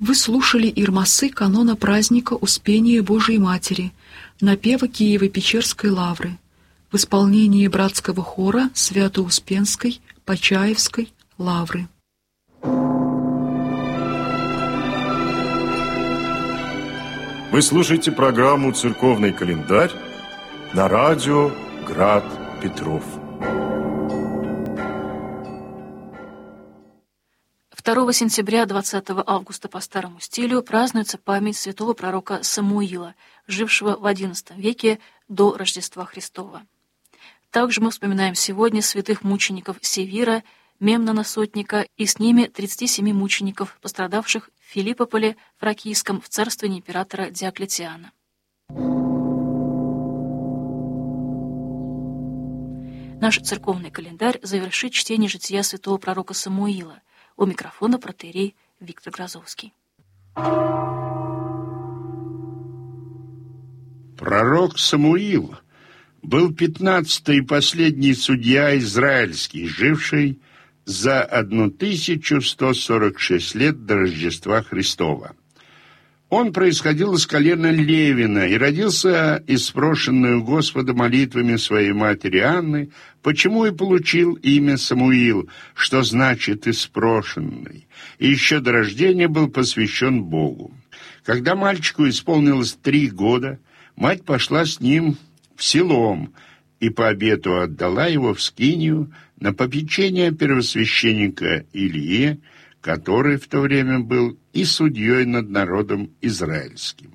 Вы слушали ирмасы канона праздника Успения Божией Матери, напева Киево-Печерской лавры в исполнении братского хора Свято-Успенской Почаевской лавры. Вы слушаете программу «Церковный календарь» на радио «Град Петров». 2 сентября 20 августа по старому стилю празднуется память святого пророка Самуила, жившего в XI веке до Рождества Христова. Также мы вспоминаем сегодня святых мучеников Севира, Мемнона Сотника и с ними 37 мучеников, пострадавших в Филиппополе Фракийском в царствовании императора Диоклетиана. Наш церковный календарь завершит чтение жития святого пророка Самуила. У микрофона протоиерей Виктор Грозовский. Пророк Самуил был 15-й и последний судья израильский, живший за 1146 лет до Рождества Христова. Он происходил из колена Левина и родился из спрошенной у Господа молитвами своей матери Анны, почему и получил имя Самуил, что значит «испрошенный», и еще до рождения был посвящен Богу. Когда мальчику исполнилось 3 года, мать пошла с ним в Силом и по обету отдала его в скинию на попечение первосвященника Илии, который в то время был и судьей над народом израильским.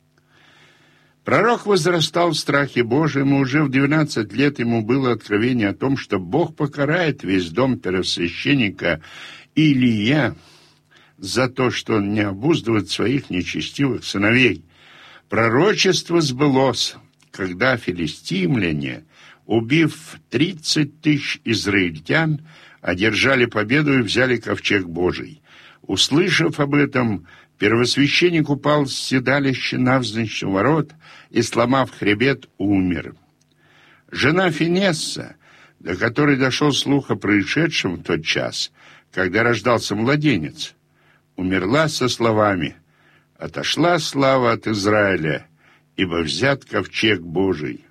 Пророк возрастал в страхе Божьем, и уже в 12 лет ему было откровение о том, что Бог покарает весь дом первосвященника Илия за то, что он не обуздывает своих нечестивых сыновей. Пророчество сбылось, когда филистимляне, убив 30 тысяч израильтян, одержали победу и взяли ковчег Божий. Услышав об этом, первосвященник упал с седалища навзничь у ворот и, сломав хребет, умер. Жена Финесса, до которой дошел слух о происшедшем в тот час, когда рождался младенец, умерла со словами: «Отошла слава от Израиля, ибо взят ковчег Божий».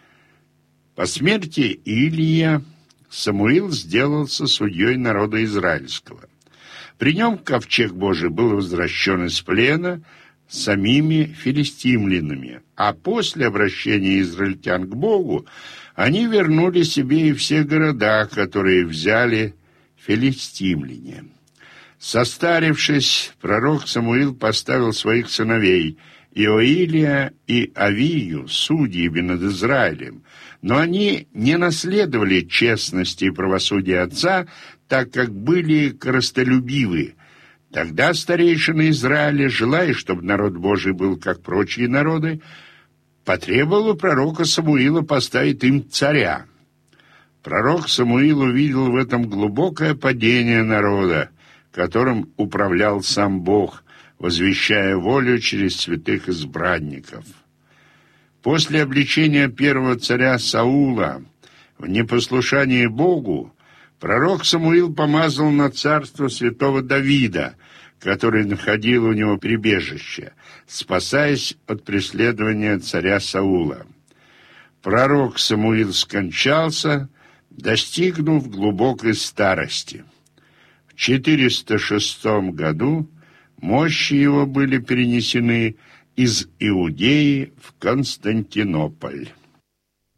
По смерти Илия Самуил сделался судьей народа израильского. При нем ковчег Божий был возвращен из плена самими филистимлянами, а после обращения израильтян к Богу они вернули себе и все города, которые взяли филистимляне. Состарившись, пророк Самуил поставил своих сыновей Иоилия и Авию судьями над Израилем, но они не наследовали честности и правосудия отца, так как были корыстолюбивы. Тогда старейшины Израиля, желая, чтобы народ Божий был как прочие народы, потребовал у пророка Самуила поставить им царя. Пророк Самуил увидел в этом глубокое падение народа, которым управлял сам Бог, возвещая волю через святых избранников. После обличения первого царя Саула в непослушании Богу, пророк Самуил помазал на царство святого Давида, который находил у него прибежище, спасаясь от преследования царя Саула. Пророк Самуил скончался, достигнув глубокой старости. В 406 году мощи его были перенесены из Иудеи в Константинополь.